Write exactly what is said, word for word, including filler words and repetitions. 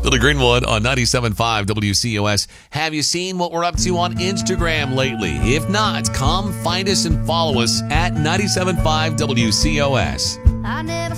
Billy Greenwood on ninety-seven point five W C O S. Have you seen what we're up to on Instagram lately? If not, come find us and follow us at ninety-seven point five W C O S.